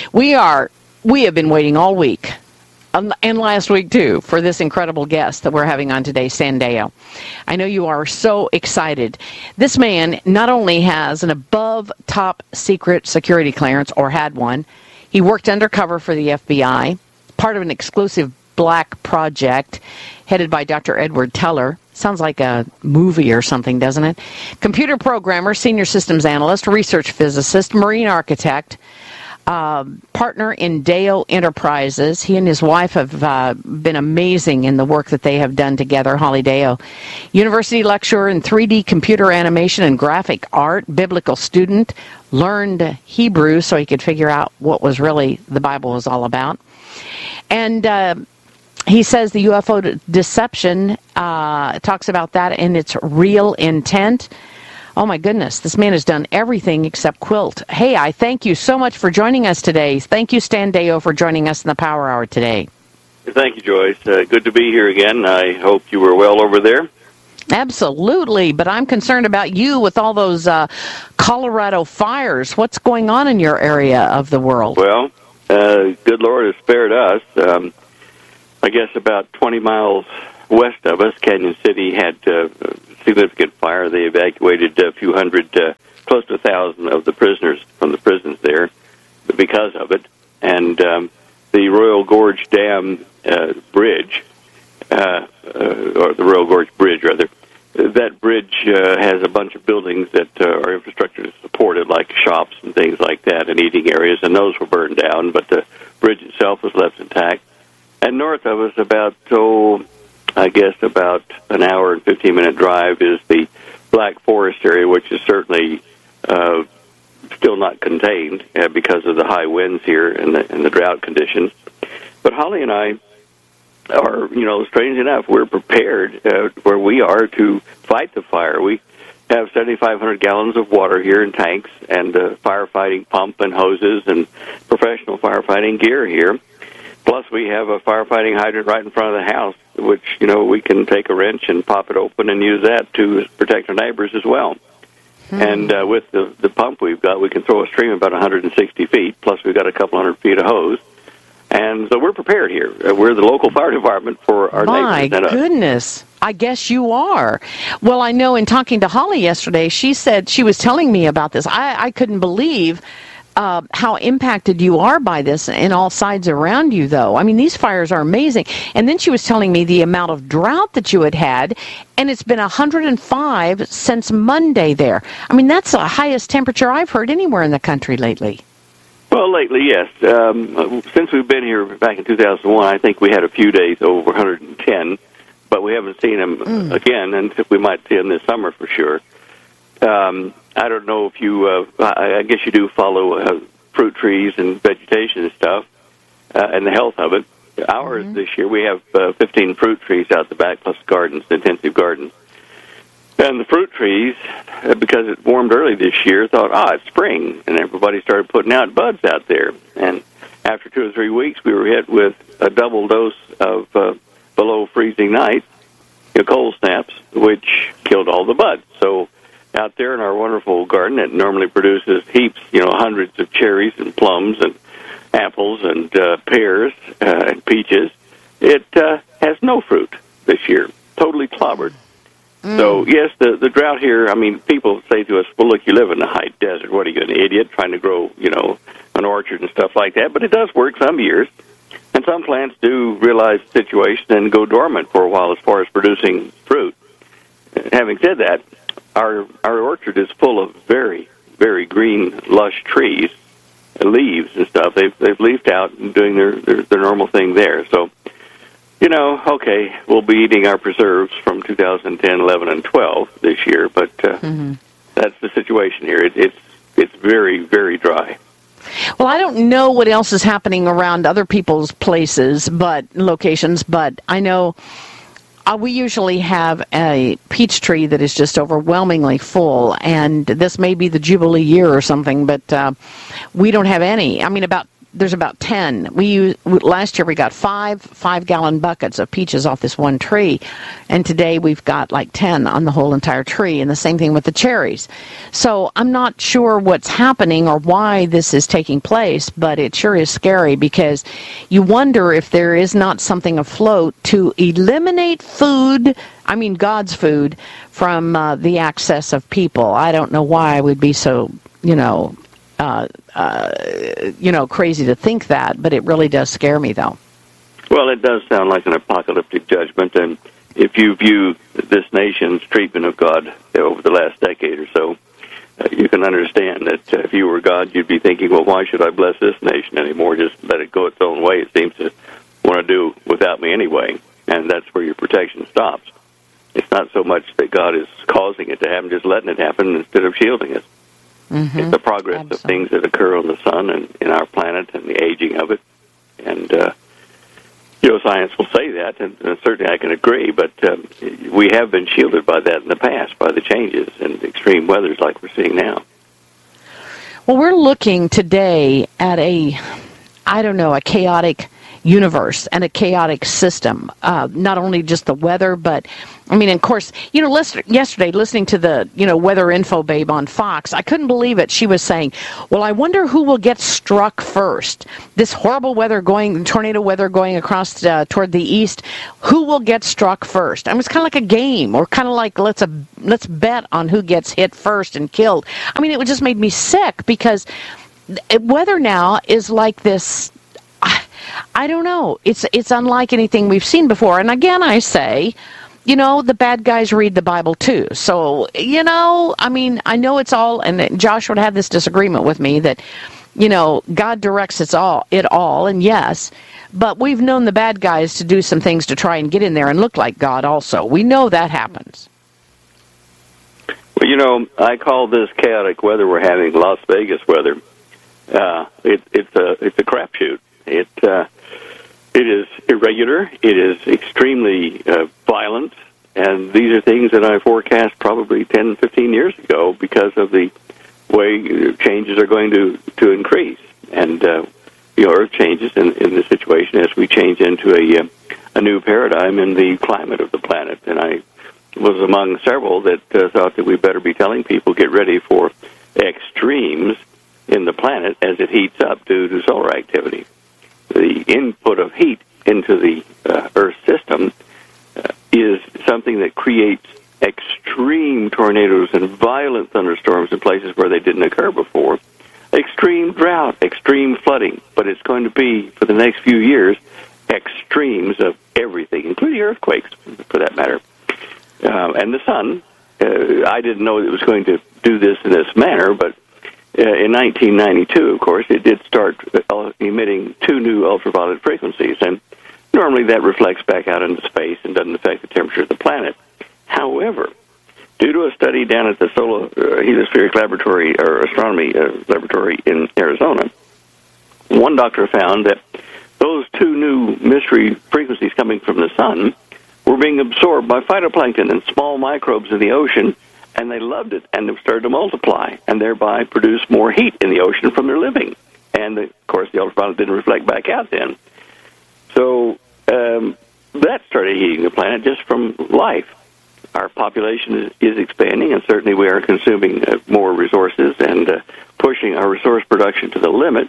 We have been waiting all week, and last week too, for this incredible guest that we're having on today, Sandeyo. I know you are so excited. This man not only has an above top secret security clearance, or had one, he worked undercover for the FBI, part of an exclusive black project headed by Dr. Edward Teller. Sounds like a movie or something, doesn't it? Computer programmer, senior systems analyst, research physicist, marine architect, partner in Deo Enterprises. He and his wife have been amazing in the work that they have done together, Holly Deo. University lecturer in 3D computer animation and graphic art, biblical student, learned Hebrew so he could figure out what was really the Bible was all about. And he says the UFO deception, talks about that in its real intent. Oh, my goodness. This man has done everything except quilt. Hey, I thank you so much for joining us today. Thank you, Sandeyo, for joining us in the Power Hour today. Thank you, Joyce. Good to be here again. I hope you were well over there. Absolutely, but I'm concerned about you with all those Colorado fires. What's going on in your area of the world? Well, good Lord has spared us. I guess about 20 miles west of us, Canyon City had significant fire. They evacuated a few hundred, close to 1,000 of the prisoners from the prisons there because of it. And the Royal Gorge Dam bridge, or the Royal Gorge Bridge, rather, that bridge has a bunch of buildings that are infrastructure supported, like shops and things like that, and eating areas, and those were burned down, but the bridge itself was left intact. And north of us, about an hour and 15-minute drive, is the Black Forest area, which is certainly still not contained because of the high winds here and the drought conditions. But Holly and I are, strange enough, we're prepared where we are to fight the fire. We have 7,500 gallons of water here in tanks and firefighting pump and hoses and professional firefighting gear here. Plus, we have a firefighting hydrant right in front of the house, which, we can take a wrench and pop it open and use that to protect our neighbors as well. And with the pump we've got, we can throw a stream about 160 feet, plus we've got a couple hundred feet of hose. And so we're prepared here. We're the local fire department for our neighbors. My goodness. I guess you are. Well, I know in talking to Holly yesterday, she said she was telling me about this. I couldn't believe how impacted you are by this in all sides around you, though. I mean, these fires are amazing. And then she was telling me the amount of drought that you had, and it's been 105 since Monday there. I mean, that's the highest temperature I've heard anywhere in the country lately. Well, lately, yes. Since we've been here back in 2001, I think we had a few days over 110, but we haven't seen them again, and we might see them this summer for sure. I don't know if you, I guess you do follow fruit trees and vegetation and stuff, and the health of it. Ours this year, we have 15 fruit trees out the back, plus gardens, intensive gardens. And the fruit trees, because it warmed early this year, thought, it's spring, and everybody started putting out buds out there. And after 2 or 3 weeks, we were hit with a double dose of below freezing nights, cold snaps, which killed all the buds. So out there in our wonderful garden that normally produces heaps, hundreds of cherries and plums and apples and pears and peaches, it has no fruit this year, totally clobbered. So, yes, the drought here, I mean, people say to us, well, look, you live in the high desert. What are you, an idiot, trying to grow, an orchard and stuff like that? But it does work some years. And some plants do realize the situation and go dormant for a while as far as producing fruit. Having said that, our orchard is full of very, very green, lush trees, leaves and stuff. They've leafed out and doing their normal thing there. So, okay, we'll be eating our preserves from 2010, 11, and 12 this year, but that's the situation here. It's very, very dry. Well, I don't know what else is happening around other people's locations, but I know we usually have a peach tree that is just overwhelmingly full, and this may be the Jubilee year or something, but we don't have any. I mean, about there's about 10. Last year we got 5-gallon buckets of peaches off this one tree, and today we've got like 10 on the whole entire tree, and the same thing with the cherries. So I'm not sure what's happening or why this is taking place, but it sure is scary, because you wonder if there is not something afloat to eliminate food, I mean God's food, from the access of people. I don't know why I would be so, crazy to think that, but it really does scare me, though. Well, it does sound like an apocalyptic judgment, and if you view this nation's treatment of God over the last decade or so, you can understand that if you were God, you'd be thinking, well, why should I bless this nation anymore? Just let it go its own way. It seems to want to do without me anyway, and that's where your protection stops. It's not so much that God is causing it to happen, just letting it happen instead of shielding it. Mm-hmm. It's the progress of things that occur on the sun and in our planet and the aging of it. And science will say that, and certainly I can agree, but we have been shielded by that in the past, by the changes and extreme weathers like we're seeing now. Well, we're looking today at a chaotic universe and a chaotic system. Not only just the weather, but of course, yesterday listening to the, weather info babe on Fox, I couldn't believe it. She was saying, well, I wonder who will get struck first. This horrible tornado weather going across toward the east, who will get struck first? It's kind of like a game, or kind of like let's bet on who gets hit first and killed. It just made me sick, because weather now is like this. I don't know. It's unlike anything we've seen before. And again, I say, the bad guys read the Bible too. So, I know it's all, and Josh would have this disagreement with me that, God directs it all, and yes, but we've known the bad guys to do some things to try and get in there and look like God also. We know that happens. Well, I call this chaotic weather we're having Las Vegas weather. It's a crapshoot. It is irregular. It is extremely violent, and these are things that I forecast probably 10, 15 years ago because of the way changes are going to increase. And Earth changes in this situation as we change into a new paradigm in the climate of the planet. And I was among several that thought that we better be telling people, get ready for extremes in the planet as it heats up due to solar activity. The input of heat into the Earth system is something that creates extreme tornadoes and violent thunderstorms in places where they didn't occur before, extreme drought, extreme flooding, but it's going to be, for the next few years, extremes of everything, including earthquakes, for that matter. And the sun, I didn't know it was going to do this in this manner, but in 1992, of course, it did start emitting 2 new ultraviolet frequencies, and normally that reflects back out into space and doesn't affect the temperature of the planet. However, due to a study down at the Solar Heliospheric Laboratory, or Astronomy Laboratory in Arizona, one doctor found that those 2 new mystery frequencies coming from the sun were being absorbed by phytoplankton and small microbes in the ocean, and they loved it, and they started to multiply, and thereby produce more heat in the ocean from their living. And, of course, the ultraviolet didn't reflect back out then. So that started heating the planet just from life. Our population is expanding, and certainly we are consuming more resources and pushing our resource production to the limit.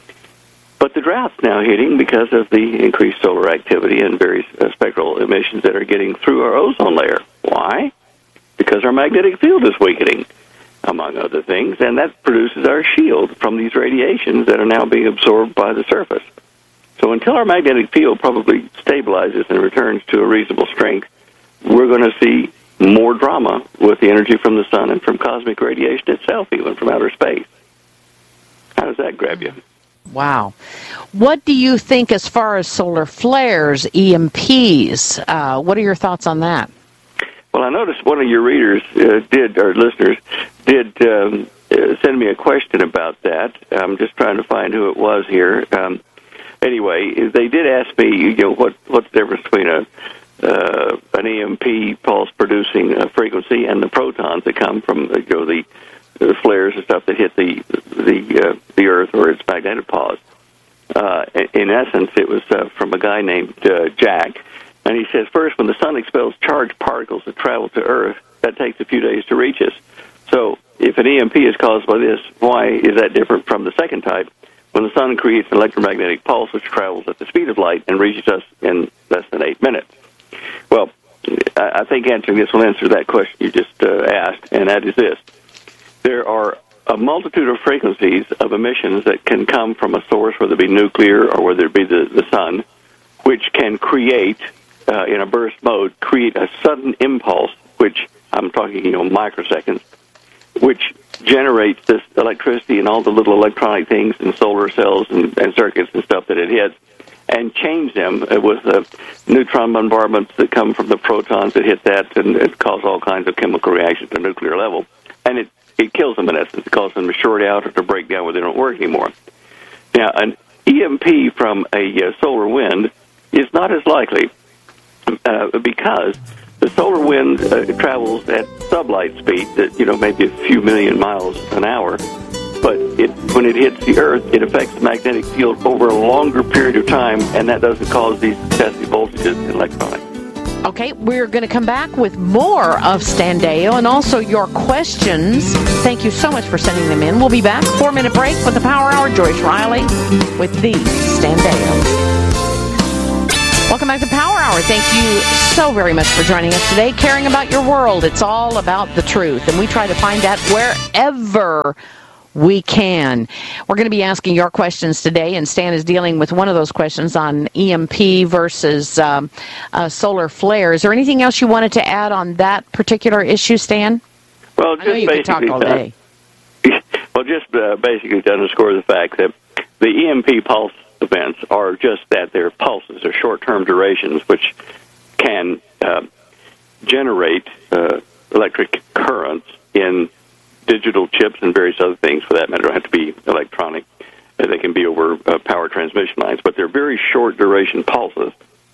But the drought's now hitting because of the increased solar activity and various spectral emissions that are getting through our ozone layer. Why? Because our magnetic field is weakening, among other things, and that produces our shield from these radiations that are now being absorbed by the surface. So until our magnetic field probably stabilizes and returns to a reasonable strength, we're going to see more drama with the energy from the sun and from cosmic radiation itself, even from outer space. How does that grab you? Wow. What do you think as far as solar flares, EMPs? What are your thoughts on that? Well, I noticed one of your listeners did send me a question about that. I'm just trying to find who it was here. Anyway, they did ask me, what's the difference between an EMP pulse producing frequency and the protons that come from the flares and stuff that hit the Earth or its magnetic pause. in essence, it was from a guy named Jack. And he says, first, when the sun expels charged particles that travel to Earth, that takes a few days to reach us. So if an EMP is caused by this, why is that different from the second type, when the sun creates an electromagnetic pulse which travels at the speed of light and reaches us in less than 8 minutes? Well, I think answering this will answer that question you just asked, and that is this. There are a multitude of frequencies of emissions that can come from a source, whether it be nuclear or whether it be the sun, which can create, in a burst mode, create a sudden impulse, which I'm talking, microseconds, which generates this electricity and all the little electronic things and solar cells and circuits and stuff that it hits, and change them with neutron bombardments that come from the protons that hit that and cause all kinds of chemical reactions at a nuclear level. And it kills them, in essence. It causes them to short out or to break down where they don't work anymore. Now, an EMP from a solar wind is not as likely because the solar wind travels at sublight speed, that maybe a few million miles an hour. But when it hits the Earth, it affects the magnetic field over a longer period of time, and that doesn't cause these excessive voltages in electronics. Okay, we're going to come back with more of Standeo and also your questions. Thank you so much for sending them in. We'll be back. 4-minute break with the Power Hour. Joyce Riley with the Standeo. Welcome back to Power Hour. Thank you so very much for joining us today. Caring about your world. It's all about the truth, and we try to find that wherever we can. We're going to be asking your questions today, and Stan is dealing with one of those questions on EMP versus solar flare. Is there anything else you wanted to add on that particular issue, Stan? Well, I know you could talk all day. Well, just basically to underscore the fact that the EMP pulse events are just that. They're pulses, they're short-term durations, which can generate electric currents in digital chips and various other things, for that matter. Don't have to be electronic. They can be over power transmission lines, but they're very short-duration pulses,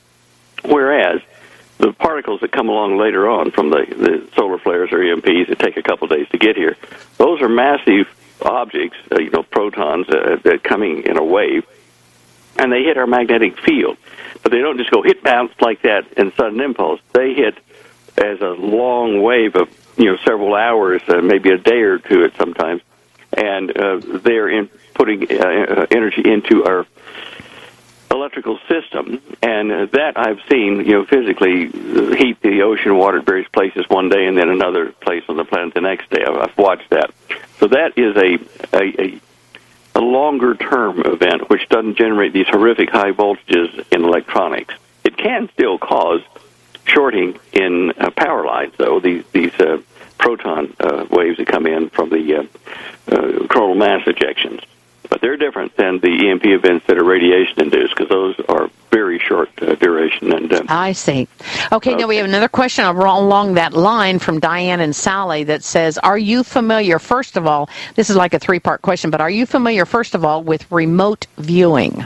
whereas the particles that come along later on from the solar flares or EMPs that take a couple days to get here, those are massive objects, protons that coming in a wave, and they hit our magnetic field. But they don't just go hit bounce like that in sudden impulse. They hit as a long wave of several hours, maybe a day or two at sometimes, and they're putting energy into our electrical system, and that I've seen, physically heat the ocean water at various places one day and then another place on the planet the next day. I've watched that. So that is a longer-term event which doesn't generate these horrific high voltages in electronics. It can still cause shorting in power lines, though, these proton waves that come in from the coronal mass ejections. But they're different than the EMP events that are radiation-induced, because those are very short duration. And I see. Okay, now we have another question along that line from Diane and Sally that says, are you familiar, first of all, this is like a three-part question, but are you familiar, first of all, with remote viewing?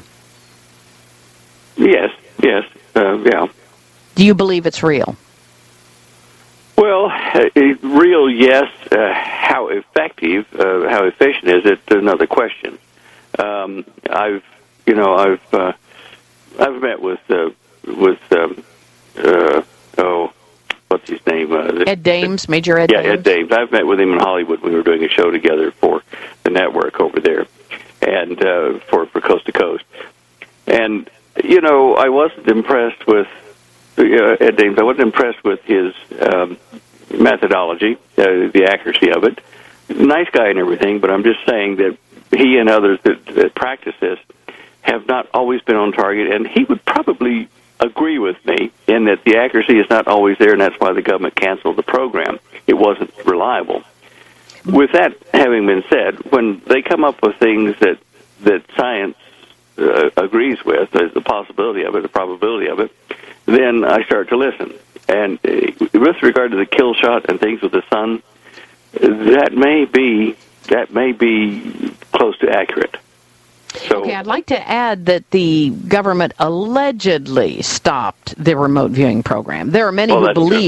Yes, yeah. Do you believe it's real? Well, real, yes. How effective, how efficient is it? Another question. I've met with what's his name? Ed Dames, Major Ed Dames. Yeah, Ed Dames. I've met with him in Hollywood. We were doing a show together for the network over there, and for Coast to Coast. And I wasn't impressed with Ed Dames. I wasn't impressed with his methodology, the accuracy of it. Nice guy and everything, but I'm just saying that he and others that practice this have not always been on target, and he would probably agree with me in that the accuracy is not always there, and that's why the government canceled the program. It wasn't reliable. With that having been said, when they come up with things that science agrees with, there's the possibility of it, the probability of it, then I start to listen. And with regard to the kill shot and things with the sun, that may be close to accurate. So, okay, I'd like to add that the government allegedly stopped the remote viewing program. There are many who believe,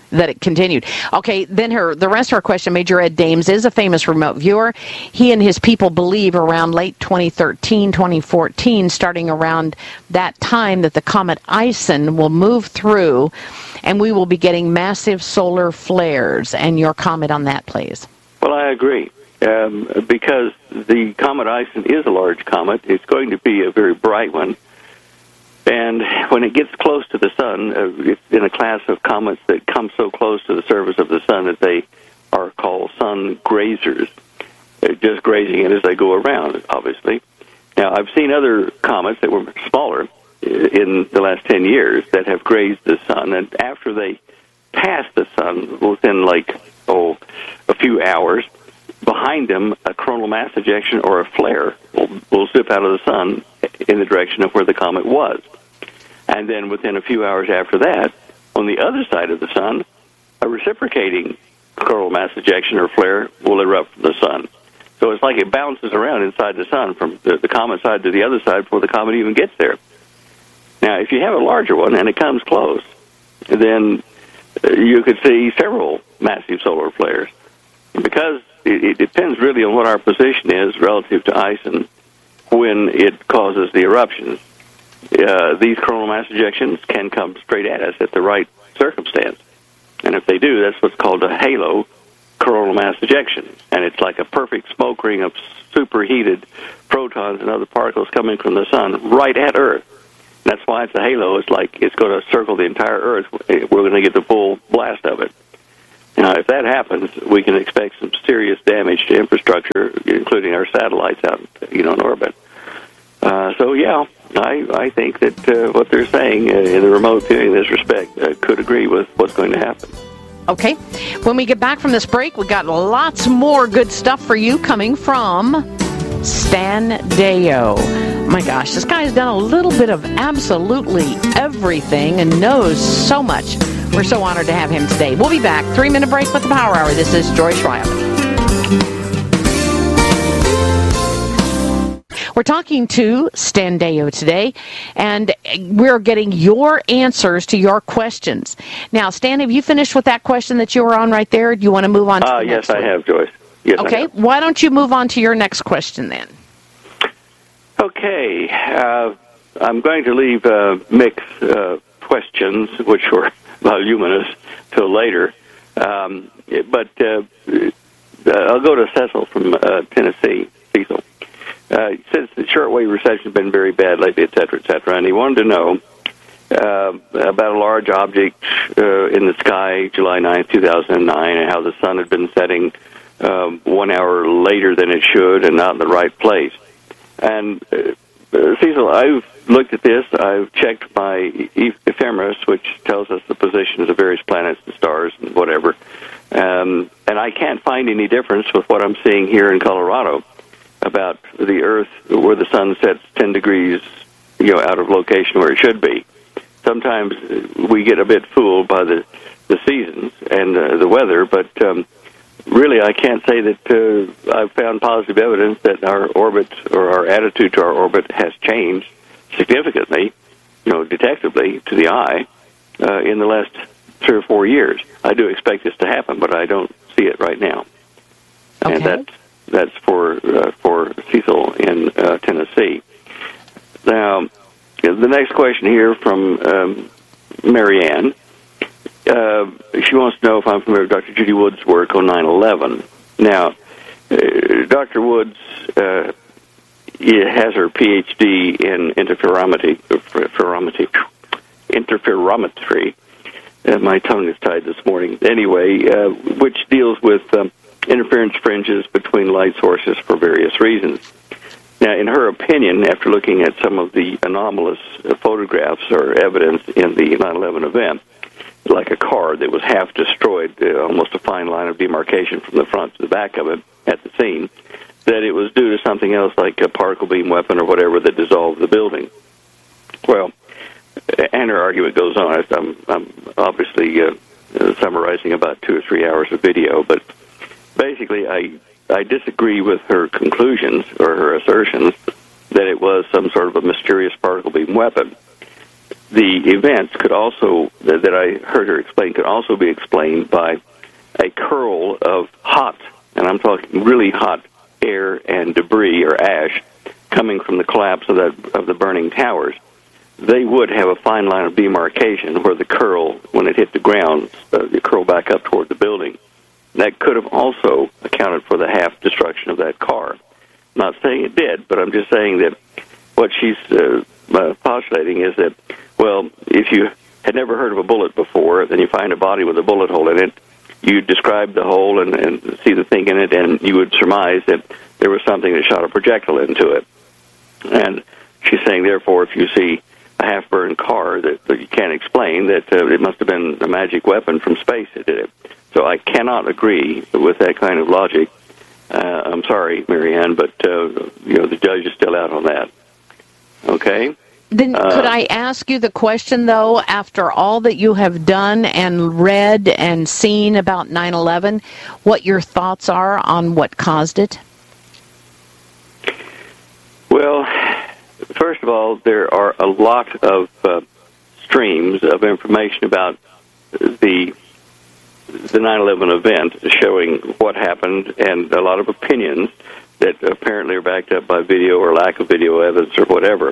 that it continued. Okay, then the rest of her question, Major Ed Dames is a famous remote viewer. He and his people believe around late 2013, 2014, starting around that time, that the comet Ison will move through and we will be getting massive solar flares. And your comment on that, please. Well, I agree. Because the comet Ison is a large comet. It's going to be a very bright one. And when it gets close to the sun, it's in a class of comets that come so close to the surface of the sun that they are called sun grazers. They're just grazing it as they go around, obviously. Now, I've seen other comets that were smaller in the last 10 years that have grazed the sun, and after they pass the sun, within a few hours, behind them, a coronal mass ejection or a flare will zip out of the sun in the direction of where the comet was. And then within a few hours after that, on the other side of the sun, a reciprocating coronal mass ejection or flare will erupt from the sun. So it's like it bounces around inside the sun from the comet side to the other side before the comet even gets there. Now, if you have a larger one and it comes close, then you could see several massive solar flares. Because it depends really on what our position is relative to Ison when it causes the eruptions. These coronal mass ejections can come straight at us at the right circumstance. And if they do, that's what's called a halo coronal mass ejection. And it's like a perfect smoke ring of superheated protons and other particles coming from the sun right at Earth. That's why it's a halo. It's like it's going to circle the entire Earth. We're going to get the full blast of it. Now, if that happens, we can expect some serious damage to infrastructure, including our satellites out, in orbit. I think that what they're saying in the remote viewing in this respect could agree with what's going to happen. Okay. When we get back from this break, we got lots more good stuff for you coming from Stan Deyo. My gosh, this guy's done a little bit of absolutely everything and knows so much. We're so honored to have him today. We'll be back. 3-minute break with the Power Hour. This is Joyce Riley. We're talking to Stan Deyo today, and we're getting your answers to your questions. Now, Stan, have you finished with that question that you were on right there? Do you want to move on to the next one? Yes, I have, Joyce. Yes, okay, why don't you move on to your next question then? Okay. I'm going to leave Mick's questions, which were voluminous, till later. But I'll go to Cecil from Tennessee. Cecil. He says the shortwave reception has been very bad lately, et cetera, and he wanted to know about a large object in the sky July 9th, 2009, and how the sun had been setting 1 hour later than it should and not in the right place. And Cecil, I've looked at this. I've checked my ephemeris, which tells us the positions of various planets and stars and whatever. And I can't find any difference with what I'm seeing here in Colorado about the Earth where the sun sets 10 degrees, out of location where it should be. Sometimes we get a bit fooled by the seasons and the weather, but really I can't say that I've found positive evidence that our orbit or our attitude to our orbit has changed significantly, detectably to the eye in the last 3 or 4 years. I do expect this to happen, but I don't see it right now. Okay. And that's for Cecil in Tennessee. Now, the next question here from Marianne. She wants to know if I'm familiar with Dr. Judy Wood's work on 9/11. Now, Dr. Woods has her Ph.D. in interferometry. My tongue is tied this morning. Anyway, which deals with interference fringes between light sources for various reasons. Now, in her opinion, after looking at some of the anomalous photographs or evidence in the 9/11 event, like a car that was half destroyed, almost a fine line of demarcation from the front to the back of it at the scene, that it was due to something else like a particle beam weapon or whatever that dissolved the building. Well, and her argument goes on. I'm obviously summarizing about 2 or 3 hours of video, but basically I disagree with her conclusions or her assertions that it was some sort of a mysterious particle beam weapon. the events could also, that I heard her explain, could also be explained by a curl of hot, and I'm talking really hot air and debris or ash coming from the collapse of the burning towers. They would have a fine line of demarcation where the curl, when it hit the ground, the curl back up toward the building. That could have also accounted for the half destruction of that car. I'm not saying it did, but I'm just saying that what she's postulating is that, well, if you had never heard of a bullet before, then you find a body with a bullet hole in it, you describe the hole and see the thing in it, and you would surmise that there was something that shot a projectile into it. And she's saying, therefore, if you see a half-burned car that you can't explain, that it must have been a magic weapon from space that did it. So I cannot agree with that kind of logic. I'm sorry, Marianne, but the judge is still out on that. Okay? Then could I ask you the question, though, after all that you have done and read and seen about 9/11, what your thoughts are on what caused it? Well, first of all, there are a lot of streams of information about the 9/11 event showing what happened, and a lot of opinions that apparently are backed up by video or lack of video evidence or whatever.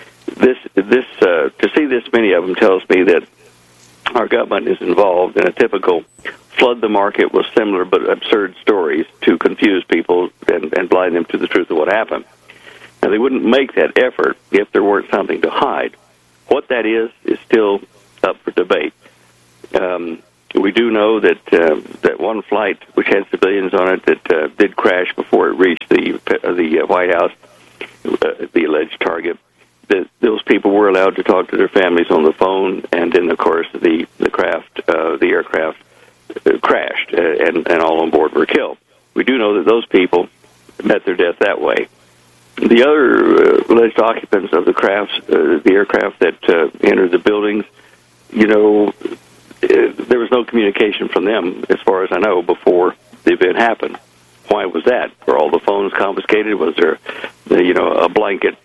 To see this many of them tells me that our government is involved in a typical flood the market with similar but absurd stories to confuse people and blind them to the truth of what happened. Now, they wouldn't make that effort if there weren't something to hide. What that is still up for debate. We do know that one flight, which had civilians on it, that did crash before it reached the White House, the alleged target, that those people were allowed to talk to their families on the phone, and then, of course, the aircraft crashed, and all on board were killed. We do know that those people met their death that way. The other alleged occupants of the aircraft that entered the buildings, there was no communication from them, as far as I know, before the event happened. Why was that? Were all the phones confiscated? Was there, a blanket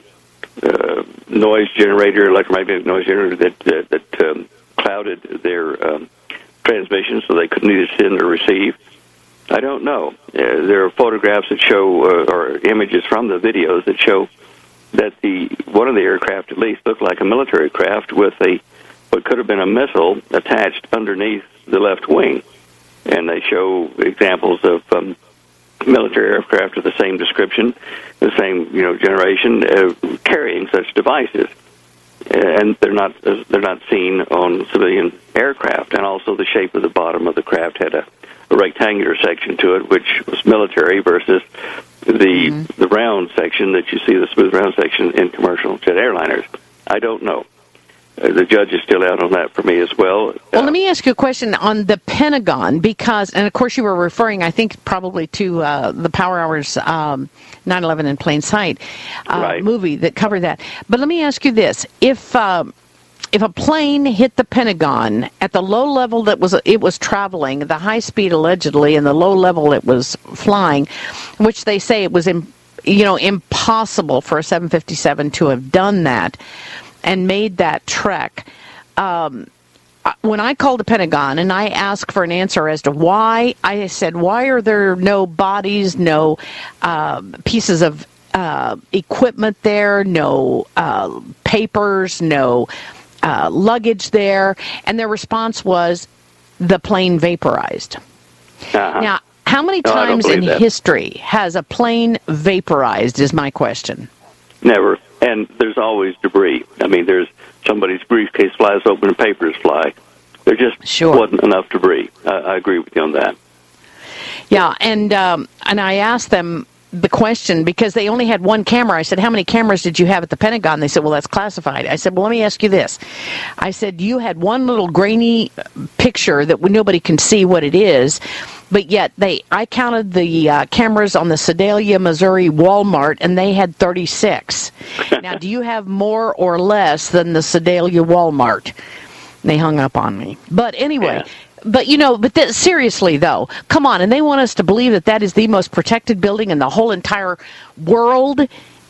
noise generator, electromagnetic noise generator that clouded their transmission so they couldn't either send or receive? I don't know. There are photographs that show, or images from the videos that show that one of the aircraft at least looked like a military craft with what could have been a missile attached underneath the left wing. And they show examples of military aircraft of the same description, the same generation, carrying such devices, and they're not seen on civilian aircraft. And also, the shape of the bottom of the craft had a rectangular section to it, which was military, versus the round section that you see, the smooth round section in commercial jet airliners. I don't know. The judge is still out on that for me as well. Well, let me ask you a question on the Pentagon, because, and of course you were referring, I think, probably to the Power Hours 9/11 in Plain Sight movie that covered that. But let me ask you this. If a plane hit the Pentagon at the low level that it was traveling, the high speed allegedly, and the low level it was flying, which they say it was impossible for a 757 to have done that and made that trek. When I called the Pentagon and I asked for an answer as to why, I said, why are there no bodies, no pieces of equipment there, no papers, no luggage there? And their response was, the plane vaporized. Now, how many times in history has a plane vaporized is my question. Never. And there's always debris. I mean, there's somebody's briefcase flies open and papers fly. There just wasn't enough debris. I agree with you on that. Yeah, and I asked them the question because they only had one camera. I said, how many cameras did you have at the Pentagon? They said, well, that's classified. I said, well, let me ask you this. I said, you had one little grainy picture that nobody can see what it is, but yet I counted the cameras on the Sedalia, Missouri Walmart, and they had 36. Now, do you have more or less than the Sedalia Walmart? They hung up on me. But anyway... Yeah. But, seriously, though, come on, and they want us to believe that is the most protected building in the whole entire world,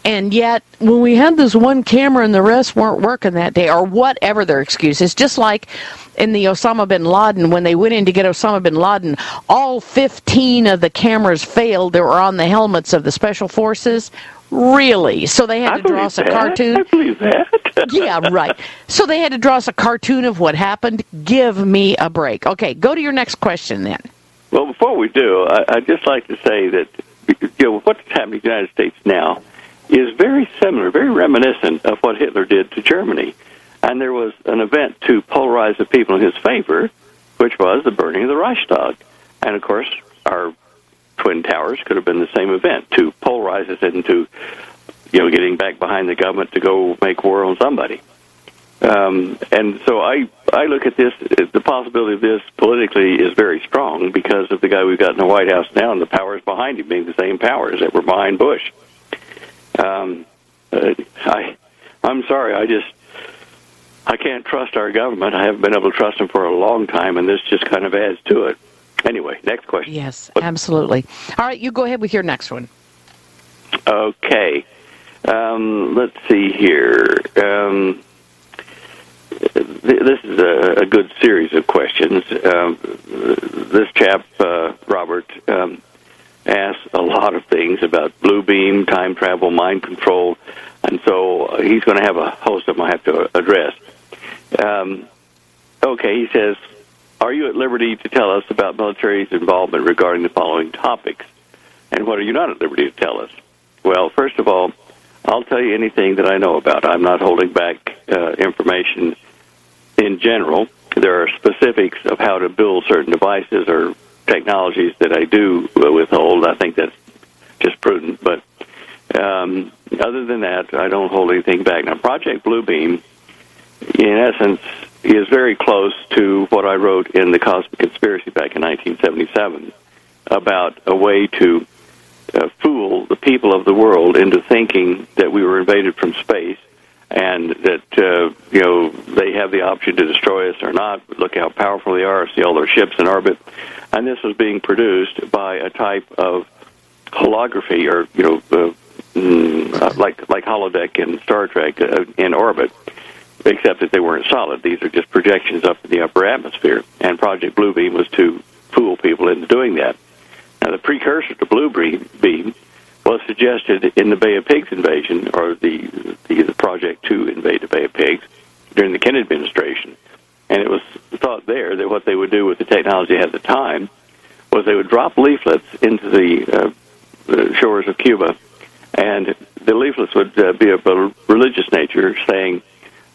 And yet, when we had this one camera and the rest weren't working that day, or whatever their excuse is, just like in the Osama bin Laden, when they went in to get Osama bin Laden, all 15 of the cameras failed that were on the helmets of the special forces. Really? So they had to draw us a cartoon? I believe that. Yeah, right. So they had to draw us a cartoon of what happened? Give me a break. Okay, go to your next question then. Well, before we do, I'd just like to say that what's happening in the United States now is very similar, very reminiscent of what Hitler did to Germany. And there was an event to polarize the people in his favor, which was the burning of the Reichstag. And, of course, our Twin Towers could have been the same event to polarize us into, getting back behind the government to go make war on somebody. And so I look at this, the possibility of this politically is very strong because of the guy we've got in the White House now and the powers behind him being the same powers that were behind Bush. I'm sorry, I can't trust our government. I haven't been able to trust them for a long time, and this just kind of adds to it. Anyway, next question. Yes, absolutely. All right, you go ahead with your next one. Okay. Let's see here. This is a good series of questions. This chap, Robert, asks a lot of things about blue beam, time travel, mind control, and so he's going to have a host of them I have to address. Okay, he says, are you at liberty to tell us about military's involvement regarding the following topics? And what are you not at liberty to tell us? Well, first of all, I'll tell you anything that I know about. I'm not holding back information in general. There are specifics of how to build certain devices or technologies that I do withhold. I think that's just prudent. But other than that, I don't hold anything back. Now, Project Bluebeam, in essence, is very close to what I wrote in The Cosmic Conspiracy back in 1977 about a way to fool the people of the world into thinking that we were invaded from space and that, they have the option to destroy us or not. Look how powerful they are, see all their ships in orbit. And this was being produced by a type of holography or, like holodeck in Star Trek in orbit, except that they weren't solid. These are just projections up in the upper atmosphere. And Project Bluebeam was to fool people into doing that. Now, the precursor to Bluebeam was suggested in the Bay of Pigs invasion, or the project to invade the Bay of Pigs during the Kennedy administration. And it was thought there that what they would do with the technology at the time was they would drop leaflets into the shores of Cuba, and the leaflets would be of a religious nature, saying,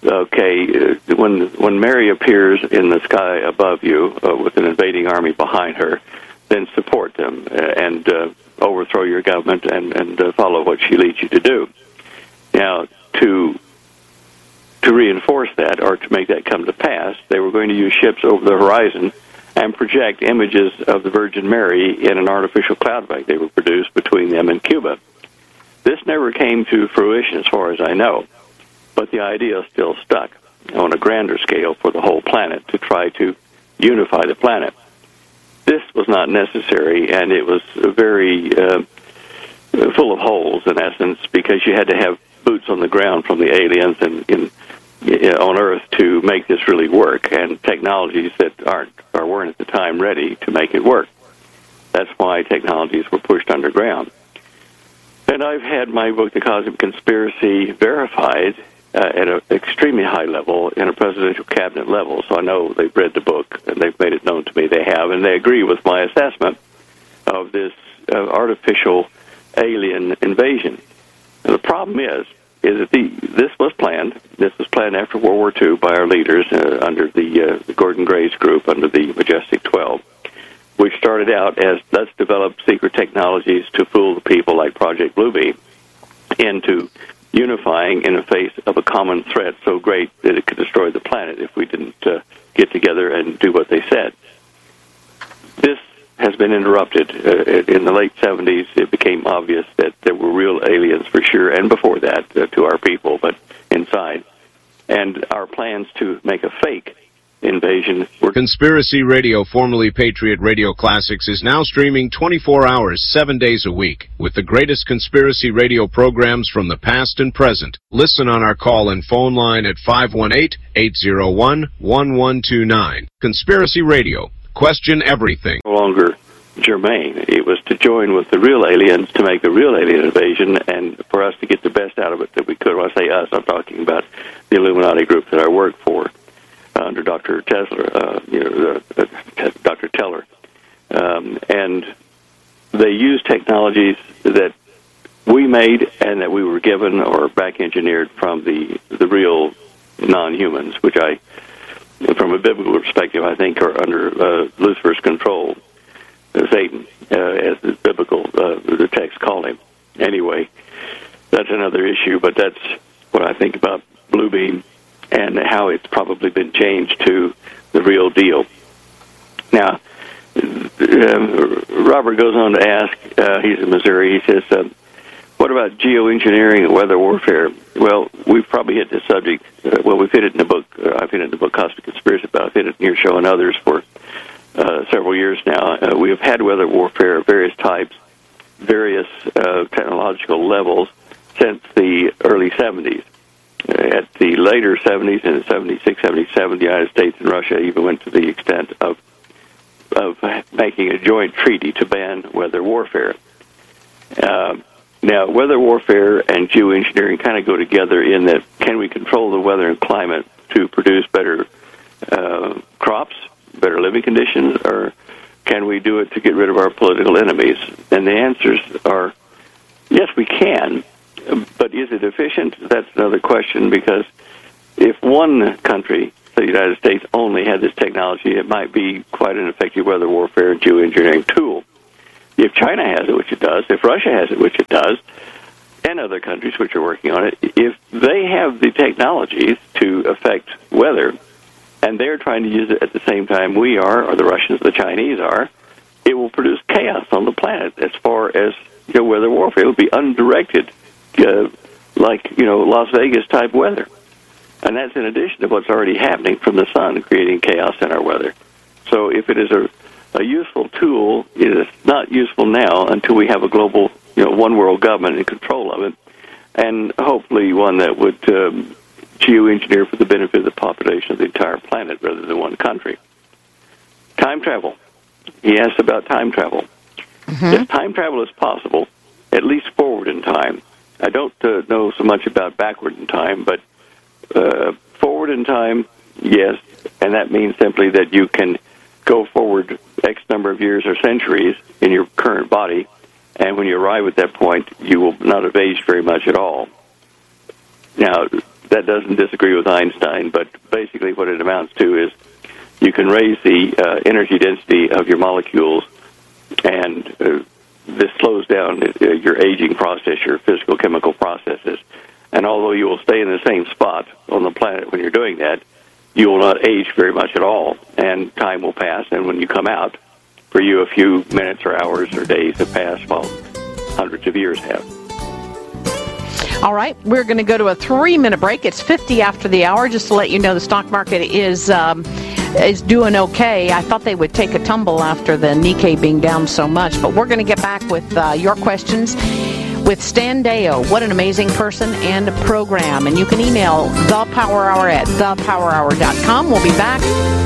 okay, when Mary appears in the sky above you with an invading army behind her, then support them and overthrow your government and follow what she leads you to do. Now, to reinforce that or to make that come to pass, they were going to use ships over the horizon and project images of the Virgin Mary in an artificial cloud bank they were produced between them and Cuba. This never came to fruition as far as I know, but the idea still stuck on a grander scale for the whole planet to try to unify the planet. This was not necessary, and it was very full of holes, in essence, because you had to have boots on the ground from the aliens and on Earth to make this really work, and technologies that weren't at the time ready to make it work. That's why technologies were pushed underground. And I've had my book, The Cosmic Conspiracy, verified at an extremely high level in a presidential cabinet level. So I know they've read the book and they've made it known to me they have, and they agree with my assessment of this artificial alien invasion. And the problem is that this was planned. This was planned after World War II by our leaders under the Gordon Grace group, under the Majestic 12, which started out as let's develop secret technologies to fool the people like Project Bluebeam into unifying in the face of a common threat so great that it could destroy the planet if we didn't get together and do what they said. This has been interrupted. In the late 70s, it became obvious that there were real aliens for sure, and before that to our people, but inside. And our plans to make a fake invasion. Conspiracy Radio, formerly Patriot Radio Classics, is now streaming 24 hours, 7 days a week, with the greatest conspiracy radio programs from the past and present. Listen on our call and phone line at 518-801-1129. Conspiracy Radio. Question everything. No longer germane. It was to join with the real aliens to make a real alien invasion, and for us to get the best out of it that we could. When I say us, I'm talking about the Illuminati group that I work for under Dr. Tesler, Dr. Teller, and they use technologies that we made and that we were given or back engineered from the real non-humans, which from a biblical perspective, I think are under Lucifer's control. Satan, as the biblical the text called him. Anyway, that's another issue, but that's what I think about Bluebeam and how it's probably been changed to the real deal. Now, Robert goes on to ask, he's in Missouri, he says, what about geoengineering and weather warfare? Well, we've probably hit this subject, we've hit it in the book, I've hit it in the book Cosmic Conspiracy, but I've hit it in your show and others for several years now. We have had weather warfare of various types, various technological levels since the early 70s. At the later 70s, in 76, 77, the United States and Russia even went to the extent of making a joint treaty to ban weather warfare. Now, weather warfare and geoengineering kind of go together in that can we control the weather and climate to produce better crops, better living conditions, or can we do it to get rid of our political enemies? And the answers are, yes, we can, but is it efficient? That's another question, because if one country, the United States, only had this technology, it might be quite an effective weather warfare and geoengineering tool. If China has it, which it does, if Russia has it, which it does, and other countries which are working on it, if they have the technologies to affect weather, and they're trying to use it at the same time we are, or the Russians, the Chinese are, it will produce chaos on the planet as far as weather warfare. It will be undirected, like Las Vegas type weather, and that's in addition to what's already happening from the sun, creating chaos in our weather. So, if it is a useful tool, it is not useful now until we have a global, one world government in control of it, and hopefully one that would geoengineer for the benefit of the population of the entire planet rather than one country. Time travel. He asked about time travel. Mm-hmm. If time travel is possible, at least forward in time. I don't know so much about backward in time, but forward in time, yes, and that means simply that you can go forward X number of years or centuries in your current body, and when you arrive at that point, you will not have aged very much at all. Now, that doesn't disagree with Einstein, but basically what it amounts to is you can raise the energy density of your molecules, and this slows down your aging process, your physical chemical processes. And although you will stay in the same spot on the planet when you're doing that, you will not age very much at all, and time will pass, and when you come out, for you a few minutes or hours or days have passed while hundreds of years have. All right, we're going to go to a 3-minute break. It's 50 after the hour. Just to let you know, the stock market is doing okay. I thought they would take a tumble after the Nikkei being down so much, but we're going to get back with your questions with Stan Deyo. What an amazing person and program. And you can email thepowerhour at thepowerhour.com. We'll be back.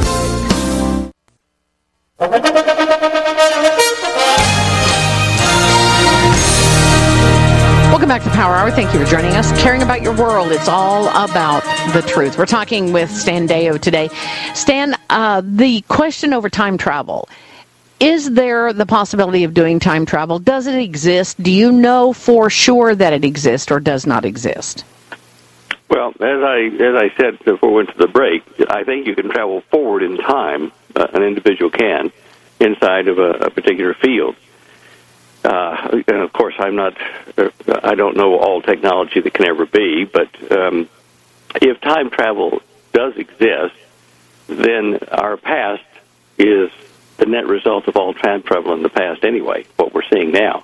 Welcome back to Power Hour. Thank you for joining us. Caring about your world. It's all about the truth. We're talking with Stan Deyo today. Stan, the question over time travel. Is there the possibility of doing time travel? Does it exist? Do you know for sure that it exists or does not exist? Well, as I said before we went to the break, I think you can travel forward in time, an individual can, inside of a particular field. And of course, I don't know all technology that can ever be, but if time travel does exist, then our past is the net result of all time travel in the past anyway, what we're seeing now.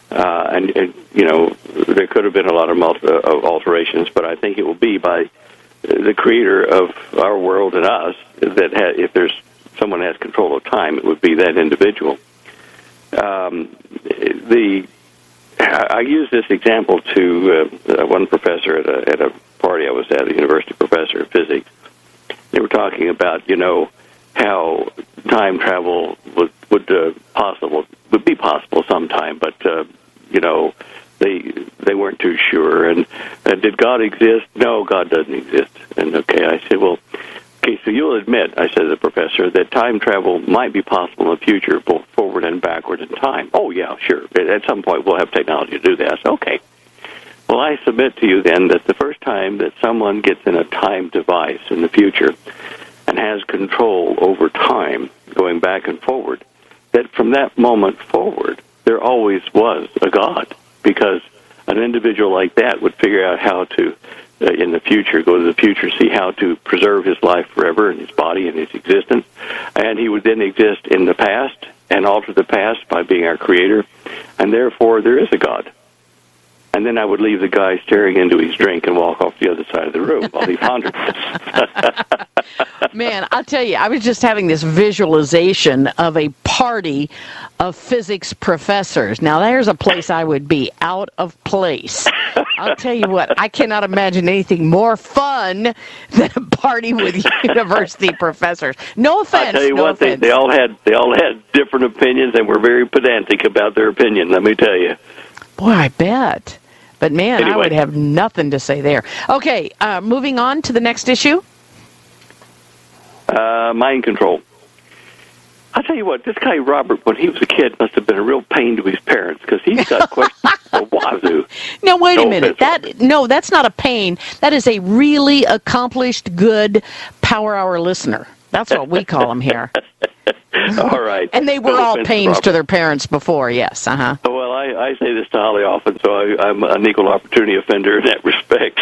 And there could have been a lot of alterations, but I think it will be by the creator of our world and us, that if there's someone has control of time, it would be that individual. I use this example to one professor at a party I was at, a university professor of physics. They were talking about, how time travel would be possible sometime, but they weren't too sure. And did God exist? No, God doesn't exist. And I said, well, so you'll admit, I said to the professor, that time travel might be possible in the future, both forward and backward in time. Oh, yeah, sure. At some point, we'll have technology to do that. I said, okay. Well, I submit to you then that the first time that someone gets in a time device in the future and has control over time, going back and forward, that from that moment forward, there always was a God, because an individual like that would figure out how to, in the future, go to the future, see how to preserve his life forever and his body and his existence. And he would then exist in the past and alter the past by being our creator. And therefore, there is a God. And then I would leave the guy staring into his drink and walk off the other side of the room while he pondered this. Man, I'll tell you, I was just having this visualization of a party of physics professors. Now, there's a place I would be out of place. I'll tell you what, I cannot imagine anything more fun than a party with university professors. No offense. I'll tell you no what, offense. they all had different opinions and were very pedantic about their opinion, let me tell you. Boy, I bet. But, man, Anyway. I would have nothing to say there. Okay, moving on to the next issue. Mind control. I'll tell you what, this guy Robert, when he was a kid, must have been a real pain to his parents, because he's got questions for wazoo. Now, wait No a minute. offense, That's not a pain. That is a really accomplished, good Power Hour listener. That's what we call them here. All right. And they were No all offense, pains Robert. to their parents before, yes. Uh-huh. Well, I say this to Holly often, so I'm an equal opportunity offender in that respect.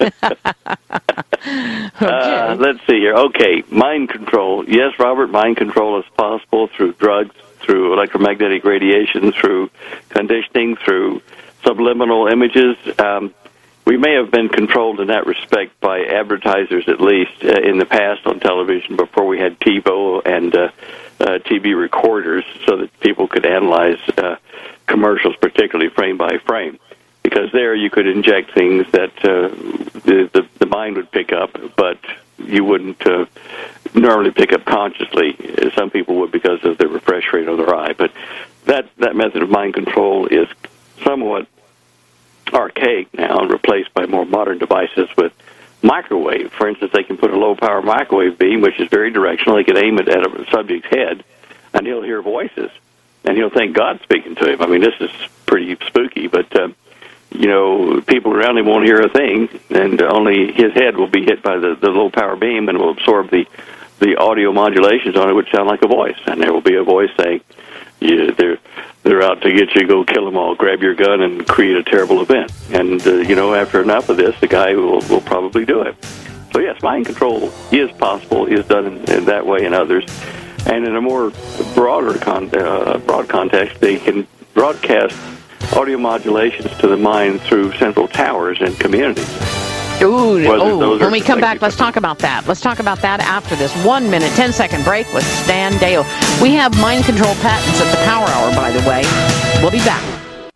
Okay. Let's see here. Okay, mind control. Yes, Robert, mind control is possible through drugs, through electromagnetic radiation, through conditioning, through subliminal images. We may have been controlled in that respect by advertisers, at least, in the past on television before we had TiVo and TV recorders, so that people could analyze commercials, particularly frame by frame. Because there you could inject things that the mind would pick up, but you wouldn't normally pick up consciously. Some people would because of the refresh rate of their eye. But that method of mind control is somewhat archaic now and replaced by more modern devices with microwave. For instance, they can put a low-power microwave beam, which is very directional. They can aim it at a subject's head, and he'll hear voices, and he'll think God's speaking to him. I mean, this is pretty spooky, but people around him won't hear a thing, and only his head will be hit by the low-power beam and will absorb the audio modulations on it, which sound like a voice. And there will be a voice saying, they're out to get you, go kill them all, grab your gun, and create a terrible event. And, after enough of this, the guy will probably do it. So, yes, mind control is possible, is done in that way and others. And in a more broad context, they can broadcast audio modulations to the mind through central towers in communities. When we come back, let's talk about that. Let's talk about that after this 1 minute, 10-second break with Stan Deyo. We have mind control patents at the Power Hour, by the way. We'll be back.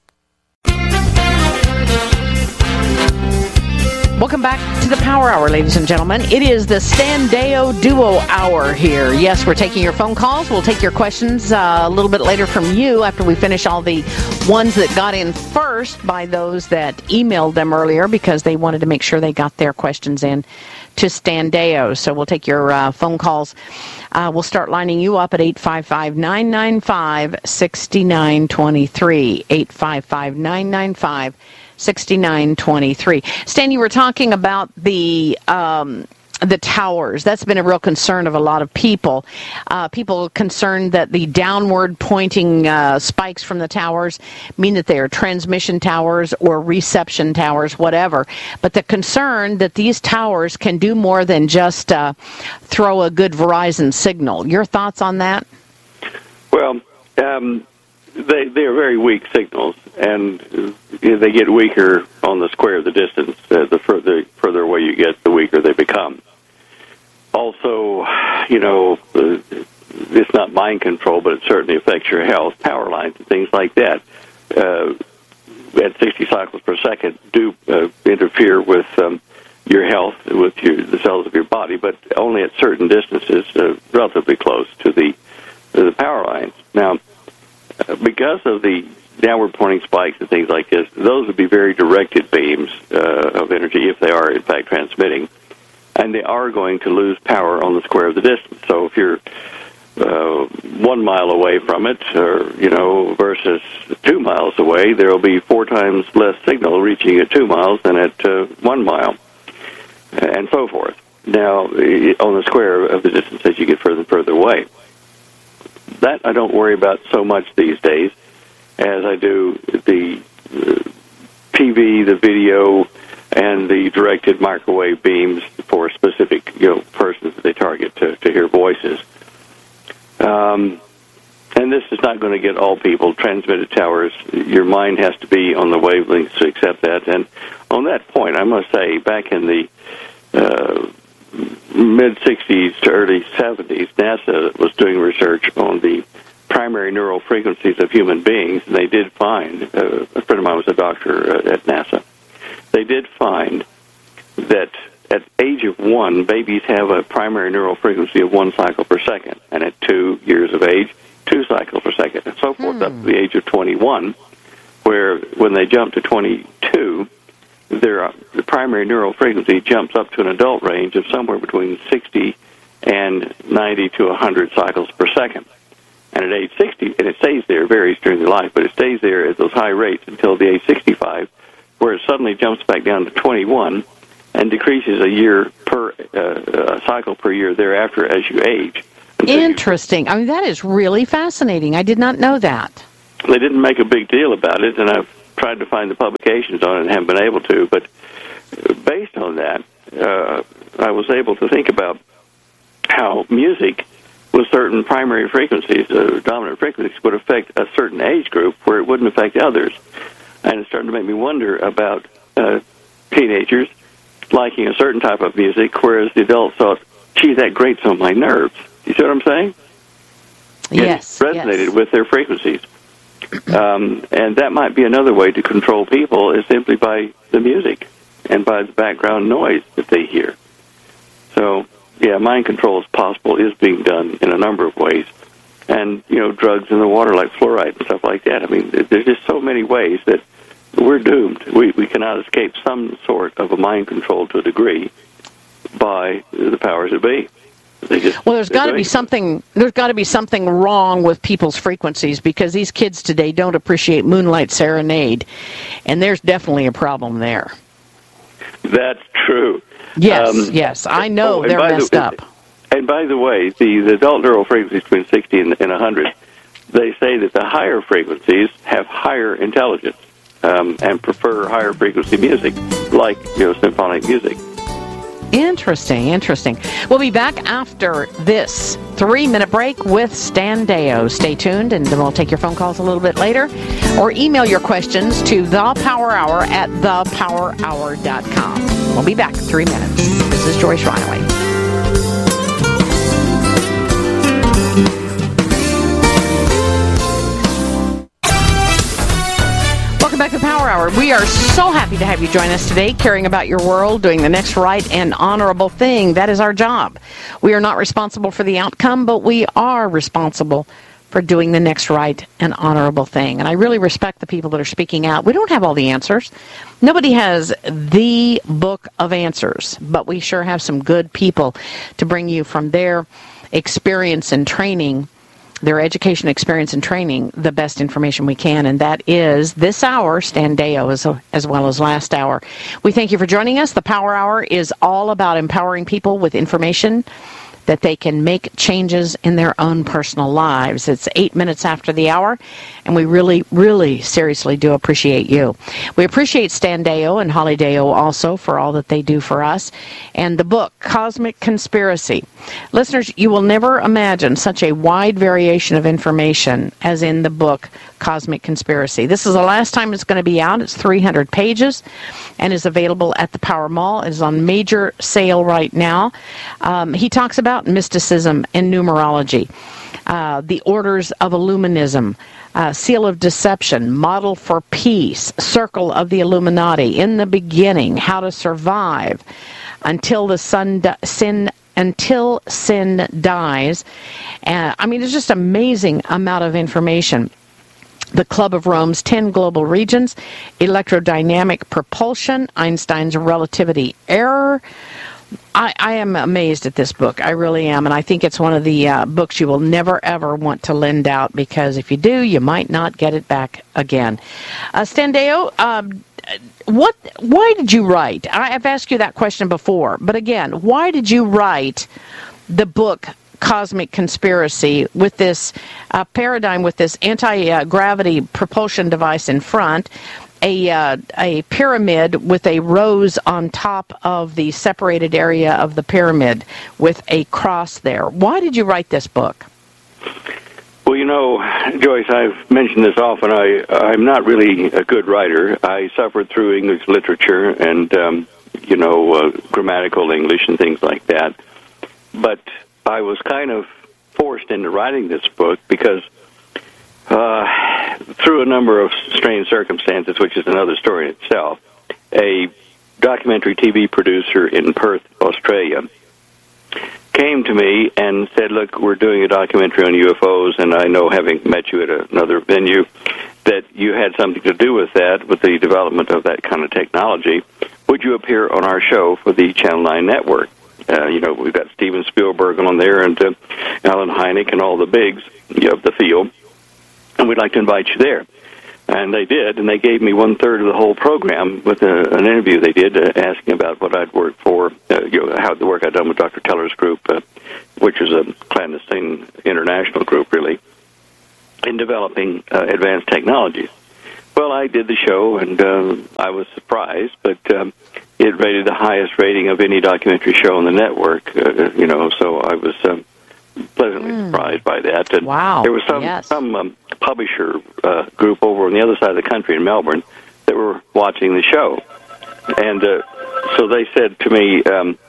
Welcome back to the Power Hour, ladies and gentlemen. It is the Stan Deyo Duo Hour here. Yes, we're taking your phone calls. We'll take your questions a little bit later from you after we finish all the ones that got in first by those that emailed them earlier because they wanted to make sure they got their questions in to Stan Deyo. So we'll take your phone calls. We'll start lining you up at 855-995-6923. 855-995-6923. Stan, you were talking about the towers. That's been a real concern of a lot of people. People concerned that the downward pointing spikes from the towers mean that they are transmission towers or reception towers, whatever. But the concern that these towers can do more than just throw a good Verizon signal. Your thoughts on that? Well, they are very weak signals, and they get weaker on the square of the distance. The further away you get, the weaker they become. Also, it's not mind control, but it certainly affects your health. Power lines and things like that at 60 cycles per second do interfere with your health, with the cells of your body, but only at certain distances, relatively close to the power lines. Now, because of the downward pointing spikes and things like this, those would be very directed beams of energy if they are, in fact, transmitting. And they are going to lose power on the square of the distance. So if you're 1 mile away from it, or, versus 2 miles away, there will be 4 times less signal reaching at 2 miles than at 1 mile, and so forth. Now, on the square of the distance as you get further and further away. That I don't worry about so much these days as I do the TV, the video, and the directed microwave beams for specific persons that they target to hear voices. And this is not going to get all people. Transmitted towers, your mind has to be on the wavelengths to accept that. And on that point, I must say, back in the mid-'60s to early '70s, NASA was doing research on the primary neural frequencies of human beings, and they did find, a friend of mine was a doctor at NASA, they did find that at age of 1, babies have a primary neural frequency of 1 cycle per second, and at 2 years of age, 2 cycles per second, and so forth, up to the age of 21, where when they jump to 22, the primary neural frequency jumps up to an adult range of somewhere between 60 and 90 to 100 cycles per second. And at age 60, and it stays there, varies during their life, but it stays there at those high rates until the age 65, where it suddenly jumps back down to 21 and decreases a year per cycle per year thereafter as you age. Interesting. I mean, that is really fascinating. I did not know that. They didn't make a big deal about it, and I've tried to find the publications on it and haven't been able to. But based on that, I was able to think about how music with certain primary frequencies, dominant frequencies, would affect a certain age group where it wouldn't affect others. And it started to make me wonder about teenagers liking a certain type of music, whereas the adults thought, gee, that grates on my nerves. You see what I'm saying? Yes. It resonated with their frequencies. And that might be another way to control people, is simply by the music and by the background noise that they hear. So, yeah, mind control is possible, is being done in a number of ways. And, drugs in the water like fluoride and stuff like that. I mean, there's just so many ways that we're doomed. We cannot escape some sort of a mind control to a degree by the powers that be. Well, there's got to be something. There's got to be something wrong with people's frequencies, because these kids today don't appreciate Moonlight Serenade, and there's definitely a problem there. That's true. Yes, yes, I know they're messed up. And by the way, the adult neural frequencies between 60 and 100, they say that the higher frequencies have higher intelligence and prefer higher frequency music, like symphonic music. Interesting, interesting. We'll be back after this 3-minute break with Stan Deyo. Stay tuned, and then we'll take your phone calls a little bit later, or email your questions to thepowerhour@thepowerhour.com. We'll be back in 3 minutes. This is Joyce Riley. Back to Power Hour. We are so happy to have you join us today, caring about your world, doing the next right and honorable thing. That is our job. We are not responsible for the outcome, but we are responsible for doing the next right and honorable thing. And I really respect the people that are speaking out. We don't have all the answers. Nobody has the book of answers, but we sure have some good people to bring you from their experience and training, their education, experience, and training, the best information we can, and that is this hour, Stan Deyo, as well as last hour. We thank you for joining us. The Power Hour is all about empowering people with information that they can make changes in their own personal lives. It's 8 minutes after the hour, and we really, really seriously do appreciate you. We appreciate Stan Deyo and Holly Deyo also for all that they do for us. And the book, Cosmic Conspiracy. Listeners, you will never imagine such a wide variation of information as in the book, Cosmic Conspiracy. This is the last time it's going to be out. It's 300 pages and is available at the Power Mall. It is on major sale right now. He talks about mysticism and numerology, the orders of Illuminism, seal of deception, model for peace, circle of the Illuminati, in the beginning, how to survive until sin dies. I mean, it's just amazing amount of information. The Club of Rome's 10 global regions, electrodynamic propulsion, Einstein's relativity error. I am amazed at this book. I really am. And I think it's one of the books you will never, ever want to lend out, because if you do, you might not get it back again. Stan Deyo, why did you write? I've asked you that question before. But again, why did you write the book Cosmic Conspiracy with this paradigm, with this anti-gravity propulsion device in front, a pyramid with a rose on top of the separated area of the pyramid with a cross there? Why did you write this book? Well, you know, Joyce, I've mentioned this often. I'm not really a good writer. I suffered through English literature and, grammatical English and things like that. But I was kind of forced into writing this book because through a number of strange circumstances, which is another story in itself, a documentary TV producer in Perth, Australia, came to me and said, look, we're doing a documentary on UFOs, and I know, having met you at another venue, that you had something to do with that, with the development of that kind of technology. Would you appear on our show for the Channel 9 network? We've got Steven Spielberg on there and Alan Hynek and all the bigs of the field, and we'd like to invite you there. And they did, and they gave me 1/3 of the whole program with an interview they did, asking about what I'd worked for, how the work I'd done with Dr. Teller's group, which is a clandestine international group, really, in developing advanced technologies. Well, I did the show, and I was surprised, but it rated the highest rating of any documentary show on the network, so I was pleasantly surprised by that. And wow. There was some publisher group over on the other side of the country in Melbourne that were watching the show. And so they said to me,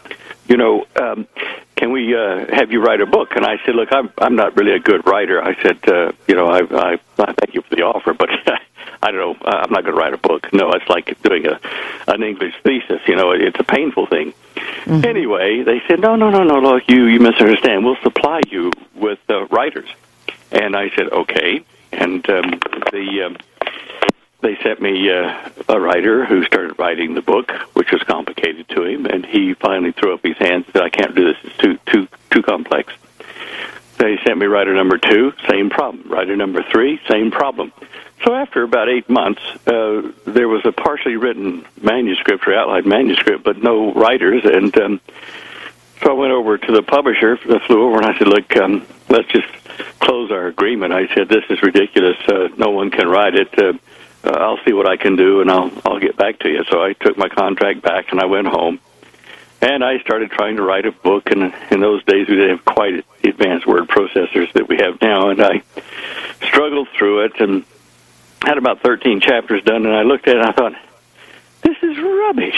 can we have you write a book? And I said, look, I'm not really a good writer. I said, I thank you for the offer, but I don't know, I'm not going to write a book. No, it's like doing an English thesis. It's a painful thing. Mm-hmm. Anyway, they said, no, look, you misunderstand. We'll supply you with writers. And I said, okay. And they sent me a writer who started writing the book, which was complicated to him, and he finally threw up his hands and said, I can't do this. It's too complex. They sent me writer number 2, same problem. Writer number 3, same problem. So after about 8 months, there was a partially written manuscript or outline manuscript, but no writers. And so I went over to the publisher, flew over, and I said, look, let's just close our agreement. I said, this is ridiculous. No one can write it. I'll see what I can do, and I'll get back to you. So I took my contract back, and I went home. And I started trying to write a book, and in those days we didn't have quite the advanced word processors that we have now. And I struggled through it, and had about 13 chapters done, and I looked at it and I thought, this is rubbish.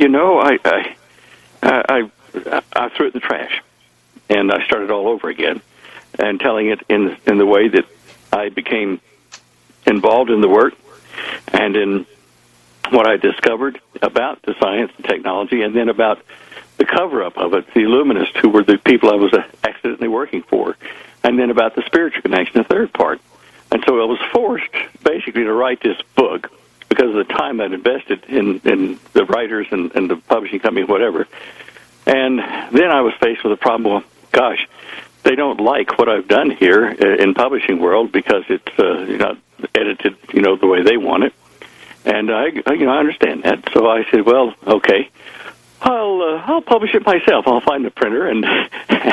I threw it in the trash, and I started all over again, and telling it in the way that I became involved in the work and in what I discovered about the science and technology, and then about the cover-up of it, the Illuminists, who were the people I was accidentally working for, and then about the spiritual connection, the third part. And so I was forced, basically, to write this book because of the time I'd invested in the writers and the publishing company, whatever. And then I was faced with a problem. Well, gosh, they don't like what I've done here in publishing world because it's not edited, the way they want it. And I understand that. So I said, well, okay, I'll publish it myself. I'll find a printer and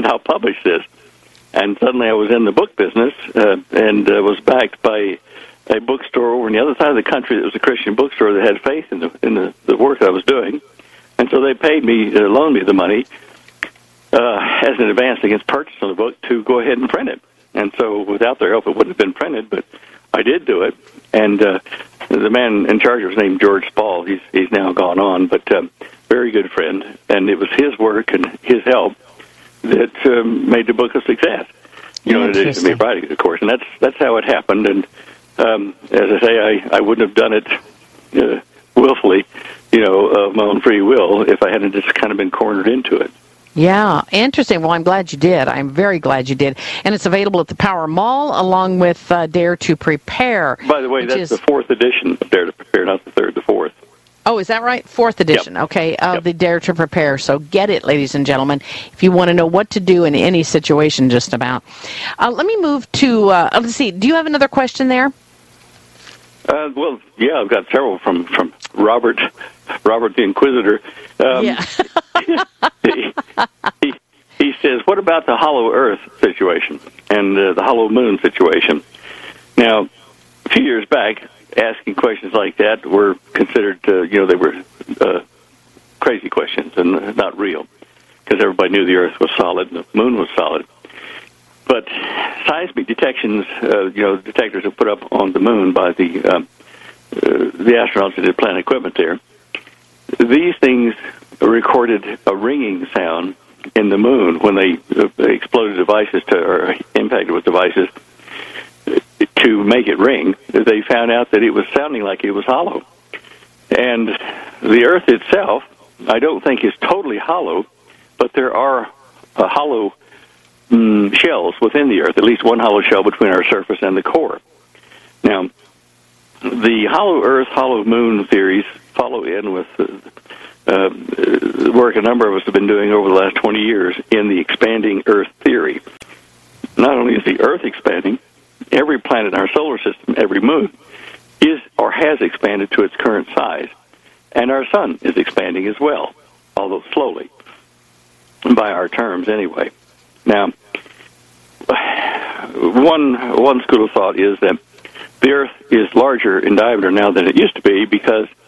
and I'll publish this. And suddenly I was in the book business and was backed by a bookstore over on the other side of the country that was a Christian bookstore that had faith in the work that I was doing. And so they paid me, loaned me the money as an advance against purchase on the book to go ahead and print it. And so without their help, it wouldn't have been printed, but I did do it. And the man in charge was named George Spall. He's now gone on, but very good friend. And it was his work and his help that made the book a success. You know, in addition to me writing it, of course. And that's how it happened. And as I say, I wouldn't have done it willfully, of my own free will, if I hadn't just kind of been cornered into it. Yeah, interesting. Well, I'm glad you did. I'm very glad you did. And it's available at the Power Mall along with Dare to Prepare. By the way, that's the 4th edition of Dare to Prepare, not the 3rd, the 4th. Oh, is that right? 4th edition, yep. Okay, of the Dare to Prepare. So get it, ladies and gentlemen, if you want to know what to do in any situation just about. Let me move to, let's see, do you have another question there? Well, yeah, I've got several from Robert the Inquisitor. Yeah. he says, what about the hollow Earth situation and the hollow moon situation? Now, a few years back, asking questions like that were considered, they were crazy questions and not real, because everybody knew the Earth was solid and the moon was solid. But seismic detections, detectors are put up on the moon by the astronauts that did plant equipment there. These things recorded a ringing sound in the moon when they exploded devices or impacted with devices to make it ring. They found out that it was sounding like it was hollow. And the Earth itself, I don't think is totally hollow, but there are hollow shells within the Earth, at least one hollow shell between our surface and the core. Now, the hollow Earth, hollow moon theories follow in with work a number of us have been doing over the last 20 years in the expanding Earth theory. Not only is the Earth expanding, every planet in our solar system, every moon, is or has expanded to its current size. And our sun is expanding as well, although slowly, by our terms anyway. Now, one school of thought is that the Earth is larger in diameter now than it used to be because